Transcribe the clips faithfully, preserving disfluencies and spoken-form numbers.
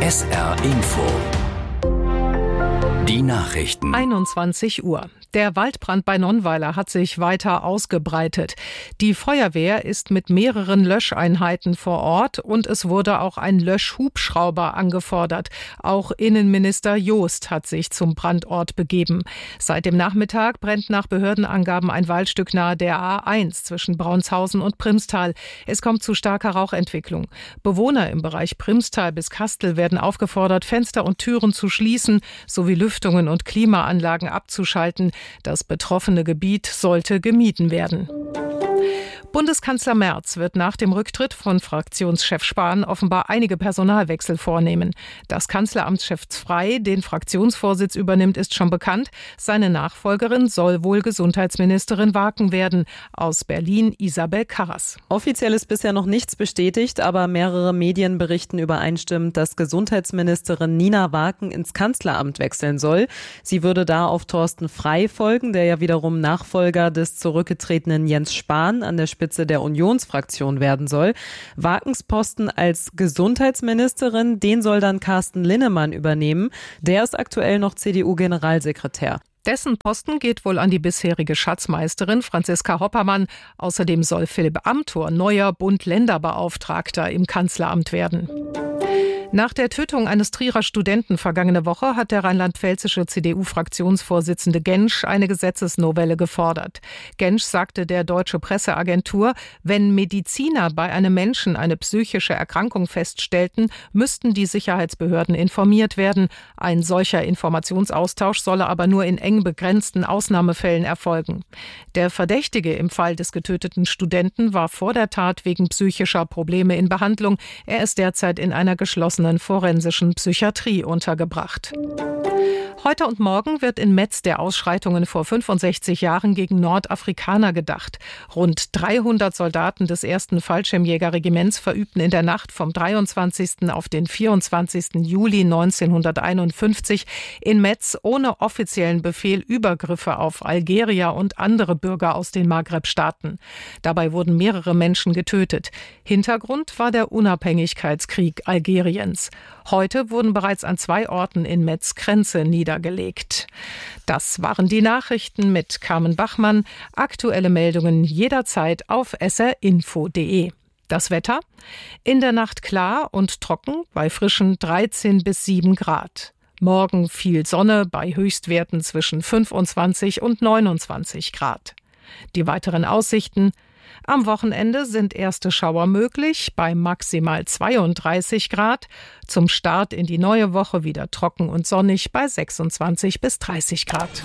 S R Info. Die Nachrichten. einundzwanzig Uhr. Der Waldbrand bei Nonnweiler hat sich weiter ausgebreitet. Die Feuerwehr ist mit mehreren Löscheinheiten vor Ort und es wurde auch ein Löschhubschrauber angefordert. Auch Innenminister Joost hat sich zum Brandort begeben. Seit dem Nachmittag brennt nach Behördenangaben ein Waldstück nahe der A eins zwischen Braunshausen und Primstal. Es kommt zu starker Rauchentwicklung. Bewohner im Bereich Primstal bis Kastel werden aufgefordert, Fenster und Türen zu schließen sowie Lüftungen und Klimaanlagen abzuschalten. Das betroffene Gebiet sollte gemieden werden. Bundeskanzler Merz wird nach dem Rücktritt von Fraktionschef Spahn offenbar einige Personalwechsel vornehmen. Dass Kanzleramtschef Frey den Fraktionsvorsitz übernimmt, ist schon bekannt. Seine Nachfolgerin soll wohl Gesundheitsministerin Waken werden. Aus Berlin Isabel Karras. Offiziell ist bisher noch nichts bestätigt, aber mehrere Medien berichten übereinstimmend, dass Gesundheitsministerin Nina Waken ins Kanzleramt wechseln soll. Sie würde da auf Thorsten Frey folgen, der ja wiederum Nachfolger des zurückgetretenen Jens Spahn an der Spitze der Unionsfraktion werden soll. Wakens Posten als Gesundheitsministerin, den soll dann Carsten Linnemann übernehmen. Der ist aktuell noch C D U-Generalsekretär. Dessen Posten geht wohl an die bisherige Schatzmeisterin Franziska Hoppermann. Außerdem soll Philipp Amthor neuer Bund-Länder-Beauftragter im Kanzleramt werden. Nach der Tötung eines Trierer Studenten vergangene Woche hat der rheinland-pfälzische C D U-Fraktionsvorsitzende Gentsch eine Gesetzesnovelle gefordert. Gentsch sagte der Deutsche Presseagentur, wenn Mediziner bei einem Menschen eine psychische Erkrankung feststellten, müssten die Sicherheitsbehörden informiert werden. Ein solcher Informationsaustausch solle aber nur in eng begrenzten Ausnahmefällen erfolgen. Der Verdächtige im Fall des getöteten Studenten war vor der Tat wegen psychischer Probleme in Behandlung. Er ist derzeit in einer geschlossenen forensischen Psychiatrie untergebracht. Heute und morgen wird in Metz der Ausschreitungen vor fünfundsechzig Jahren gegen Nordafrikaner gedacht. Rund dreihundert Soldaten des ersten Fallschirmjägerregiments verübten in der Nacht vom dreiundzwanzigsten auf den vierundzwanzigsten Juli neunzehnhunderteinundfünfzig in Metz ohne offiziellen Befehl Übergriffe auf Algerier und andere Bürger aus den Maghreb-Staaten. Dabei wurden mehrere Menschen getötet. Hintergrund war der Unabhängigkeitskrieg Algeriens. Heute wurden bereits an zwei Orten in Metz Grenze niedergelegt. Das waren die Nachrichten mit Carmen Bachmann. Aktuelle Meldungen jederzeit auf s r info punkt d e. Das Wetter? In der Nacht klar und trocken bei frischen dreizehn bis sieben Grad. Morgen viel Sonne bei Höchstwerten zwischen fünfundzwanzig und neunundzwanzig Grad. Die weiteren Aussichten: Am Wochenende sind erste Schauer möglich bei maximal zweiunddreißig Grad. Zum Start in die neue Woche wieder trocken und sonnig bei sechsundzwanzig bis dreißig Grad.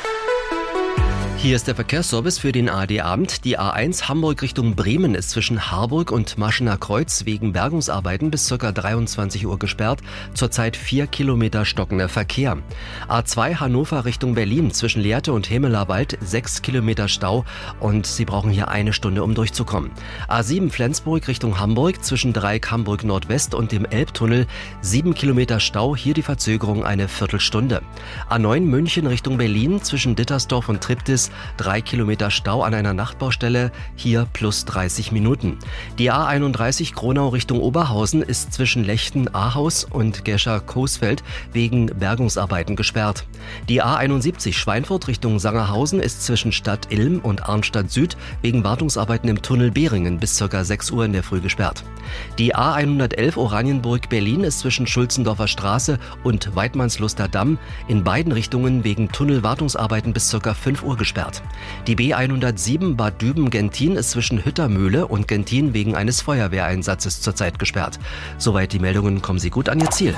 Hier ist der Verkehrsservice für den A R D-Abend. Die A eins Hamburg Richtung Bremen ist zwischen Harburg und Maschener Kreuz wegen Bergungsarbeiten bis ca. dreiundzwanzig Uhr gesperrt. Zurzeit vier Kilometer stockender Verkehr. A zwei Hannover Richtung Berlin zwischen Lehrte und Hemelerwald sechs Kilometer Stau und Sie brauchen hier eine Stunde, um durchzukommen. A sieben Flensburg Richtung Hamburg zwischen Dreieck Hamburg Nordwest und dem Elbtunnel sieben Kilometer Stau, hier die Verzögerung eine Viertelstunde. A neun München Richtung Berlin zwischen Dittersdorf und Triptis drei Kilometer Stau an einer Nachtbaustelle, hier plus dreißig Minuten. Die A einunddreißig Kronau Richtung Oberhausen ist zwischen Lechten-Ahaus und Gescher-Coesfeld wegen Bergungsarbeiten gesperrt. Die A einundsiebzig Schweinfurt Richtung Sangerhausen ist zwischen Stadt Ilm und Arnstadt Süd wegen Wartungsarbeiten im Tunnel Behringen bis ca. sechs Uhr in der Früh gesperrt. Die A hundertelf Oranienburg Berlin ist zwischen Schulzendorfer Straße und Weidmannsluster Damm in beiden Richtungen wegen Tunnelwartungsarbeiten bis ca. fünf Uhr gesperrt. Die B hundertsieben Bad Düben-Gentin ist zwischen Hüttermühle und Gentin wegen eines Feuerwehreinsatzes zurzeit gesperrt. Soweit die Meldungen, kommen Sie gut an Ihr Ziel.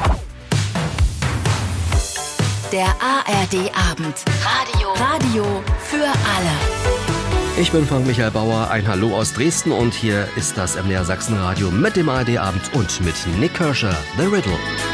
Der A R D-Abend. Radio. Radio für alle. Ich bin Frank Michael Bauer, ein Hallo aus Dresden und hier ist das M D R Sachsen Radio mit dem A R D-Abend und mit Nick Kershaw, The Riddle.